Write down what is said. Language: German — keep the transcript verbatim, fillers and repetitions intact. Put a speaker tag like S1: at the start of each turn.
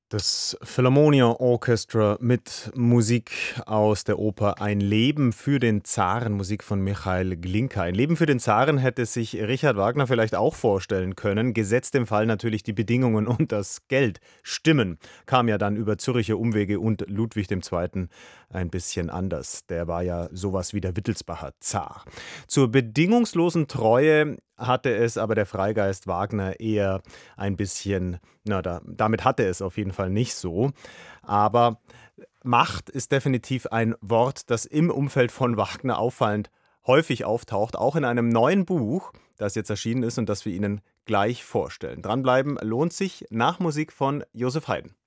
S1: Das Philharmonia Orchestra mit Musik aus der Oper Ein Leben für den Zaren, Musik von Michail Glinka. Ein Leben für den Zaren hätte sich Richard Wagner vielleicht auch vorstellen können, gesetzt im Fall natürlich die Bedingungen und das Geld stimmen. Kam ja dann über Zürcher Umwege und Ludwig der Zweite. ein bisschen anders. Der war ja sowas wie der Wittelsbacher Zar. Zur bedingungslosen Treue hatte es aber der Freigeist Wagner eher ein bisschen, na, da, damit hatte es auf jeden Fall nicht so. Aber Macht ist definitiv ein Wort, das im Umfeld von Wagner auffallend häufig auftaucht, auch in einem neuen Buch, das jetzt erschienen ist und das wir Ihnen gleich vorstellen. Dranbleiben lohnt sich nach Musik von Josef Haydn.